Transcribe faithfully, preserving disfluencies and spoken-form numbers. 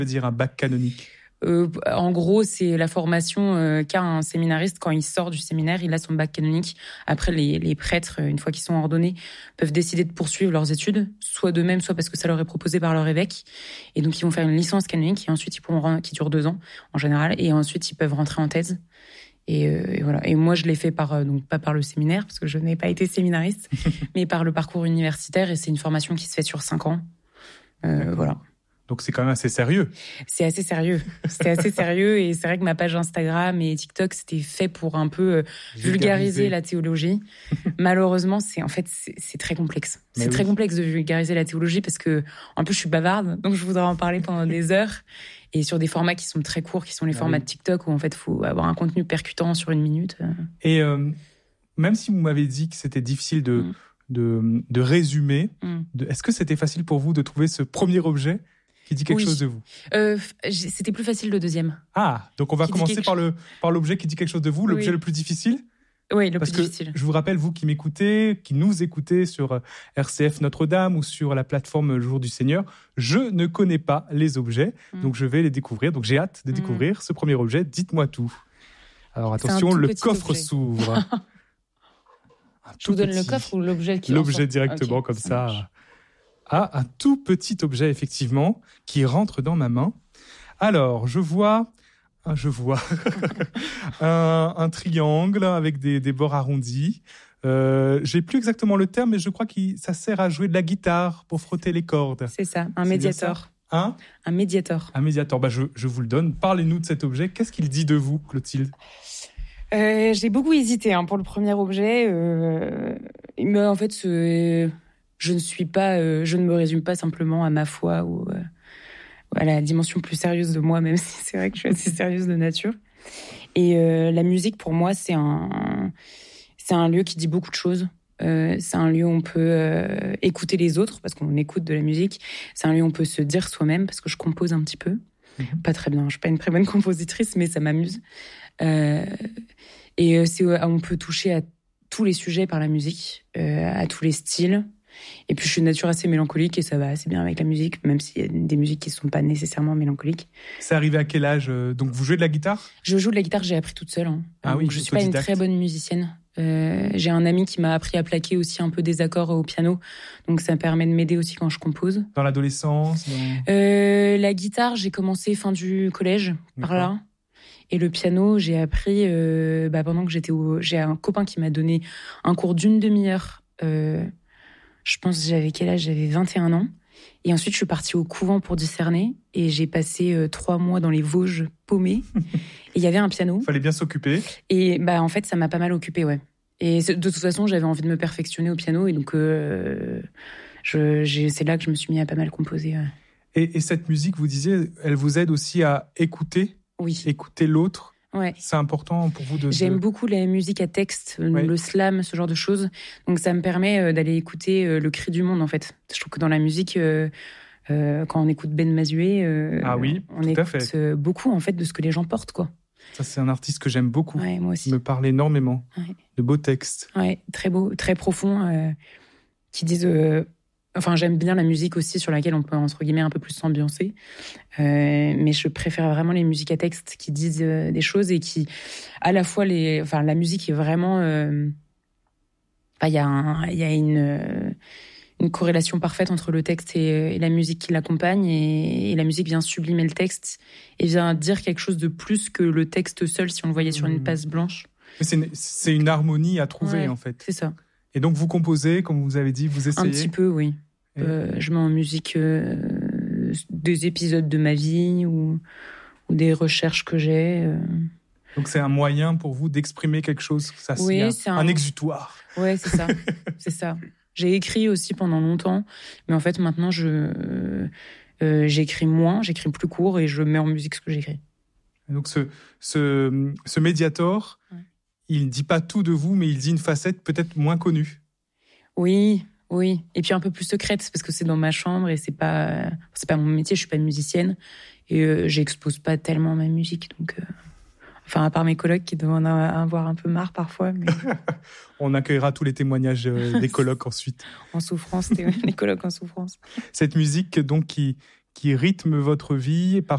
veut dire un bac canonique? Euh, en gros, c'est la formation euh, qu'a un séminariste quand il sort du séminaire, il a son bac canonique. Après, les, les prêtres, une fois qu'ils sont ordonnés, peuvent décider de poursuivre leurs études, soit d'eux-mêmes, soit parce que ça leur est proposé par leur évêque. Et donc, ils vont faire une licence canonique et ensuite, ils pourront, qui dure deux ans en général, et ensuite, ils peuvent rentrer en thèse. Et, euh, et voilà. Et moi, je l'ai fait par, euh, donc pas par le séminaire, parce que je n'ai pas été séminariste, mais par le parcours universitaire, et c'est une formation qui se fait sur cinq ans. Euh, voilà. Donc c'est quand même assez sérieux. C'est assez sérieux. C'était assez sérieux et c'est vrai que ma page Instagram et TikTok, c'était fait pour un peu euh, vulgariser, vulgariser la théologie. Malheureusement, c'est en fait c'est, c'est très complexe. Mais c'est oui. très complexe de vulgariser la théologie parce que en plus je suis bavarde, donc je voudrais en parler pendant des heures et sur des formats qui sont très courts, qui sont les ah formats oui. de TikTok où en fait faut avoir un contenu percutant sur une minute. Et euh, même si vous m'avez dit que c'était difficile de mm. de, de résumer, mm. de, est-ce que c'était facile pour vous de trouver ce premier objet qui dit quelque oui. chose de vous? euh, C'était plus facile le deuxième. Ah, donc on va qui commencer par, le, par l'objet qui dit quelque chose de vous, l'objet oui. le plus difficile? Oui, le Parce plus que difficile. Je vous rappelle, vous qui m'écoutez, qui nous écoutez sur R C F Notre-Dame ou sur la plateforme Le Jour du Seigneur, je ne connais pas les objets, mmh. donc je vais les découvrir. Donc j'ai hâte de découvrir mmh. ce premier objet. Dites-moi tout. Alors attention, le coffre objet. s'ouvre. Je vous donne petit... le coffre ou l'objet qui L'objet directement, okay, comme ça. ça Ah, un tout petit objet, effectivement, qui rentre dans ma main. Alors, je vois, je vois un, un triangle avec des, des bords arrondis. Euh, j'ai plus exactement le terme, mais je crois que ça sert à jouer de la guitare pour frotter les cordes. C'est ça, un médiator. Hein ? Un médiator. Un médiator. Bah, je, je vous le donne. Parlez-nous de cet objet. Qu'est-ce qu'il dit de vous, Clotilde ? euh, J'ai beaucoup hésité hein, pour le premier objet. Euh, mais en fait, ce... Je ne suis pas, euh, je ne me résume pas simplement à ma foi ou euh, à la dimension plus sérieuse de moi, même si c'est vrai que je suis assez sérieuse de nature. Et euh, la musique, pour moi, c'est un, c'est un lieu qui dit beaucoup de choses. Euh, c'est un lieu où on peut euh, écouter les autres, parce qu'on écoute de la musique. C'est un lieu où on peut se dire soi-même, parce que je compose un petit peu. Mm-hmm. Pas très bien, je suis pas une très bonne compositrice, mais ça m'amuse. Euh, et c'est où on peut toucher à tous les sujets par la musique, euh, à tous les styles. Et puis je suis de nature assez mélancolique et ça va assez bien avec la musique, même s'il y a des musiques qui ne sont pas nécessairement mélancoliques. C'est arrivé à quel âge ? Donc vous jouez de la guitare ? Je joue de la guitare, j'ai appris toute seule. Hein. Ah oui, je ne suis pas une très bonne musicienne. Euh, j'ai un ami qui m'a appris à plaquer aussi un peu des accords au piano, donc ça me permet de m'aider aussi quand je compose. Dans l'adolescence dans... euh, La guitare, j'ai commencé fin du collège, par là. Et le piano, j'ai appris euh, bah, pendant que j'étais au... J'ai un copain qui m'a donné un cours d'une demi-heure. Euh, je pense que j'avais quel âge ? J'avais vingt et un ans. Et ensuite, je suis partie au couvent pour discerner. Et j'ai passé euh, trois mois dans les Vosges paumées. Et il y avait un piano. Il fallait bien s'occuper. Et bah, en fait, ça m'a pas mal occupée, ouais. Et de toute façon, j'avais envie de me perfectionner au piano. Et donc, euh, je, j'ai, c'est là que je me suis mis à pas mal composer. Ouais. Et, et cette musique, vous disiez, elle vous aide aussi à écouter ? Oui. Écouter l'autre ? Ouais. C'est important pour vous de... J'aime de... beaucoup la musique à texte, ouais. le slam, ce genre de choses. Donc ça me permet d'aller écouter le cri du monde, en fait. Je trouve que dans la musique, euh, euh, quand on écoute Ben Mazué, euh, ah oui, on écoute beaucoup en fait, de ce que les gens portent, quoi. Ça, c'est un artiste que j'aime beaucoup. Ouais, moi aussi. Il me parle énormément. Ouais. De beaux textes. Ouais, très beaux, très profonds, euh, qui disent... Euh, Enfin, j'aime bien la musique aussi sur laquelle on peut, entre guillemets, un peu plus s'ambiancer. Euh, mais je préfère vraiment les musiques à texte qui disent euh, des choses et qui, à la fois, les, enfin, la musique est vraiment... Euh, enfin, il y a, un, il y a une, euh, une corrélation parfaite entre le texte et, et la musique qui l'accompagne. Et, et la musique vient sublimer le texte et vient dire quelque chose de plus que le texte seul si on le voyait sur une page blanche. C'est une, c'est une harmonie à trouver, ouais, en fait. C'est ça. Et donc, vous composez, comme vous avez dit, vous essayez ? Un petit peu, oui. Et... Euh, je mets en musique euh, des épisodes de ma vie ou, ou des recherches que j'ai. Euh... Donc, c'est un moyen pour vous d'exprimer quelque chose, ça, oui, un, c'est un... un exutoire. Oui, c'est ça. c'est ça. J'ai écrit aussi pendant longtemps, mais en fait, maintenant, je, euh, euh, j'écris moins, j'écris plus court et je mets en musique ce que j'écris. Et donc, ce, ce, ce médiator... Ouais. Il ne dit pas tout de vous, mais il dit une facette peut-être moins connue. Oui, oui. Et puis un peu plus secrète, parce que c'est dans ma chambre et c'est pas, c'est pas mon métier, je suis pas musicienne. Et euh, j'expose pas tellement ma musique. Donc, euh... enfin, à part mes colocs qui doivent en avoir un peu marre parfois. Mais... On accueillera tous les témoignages euh, des colocs ensuite. En souffrance, les colocs en souffrance. Cette musique donc qui, qui rythme votre vie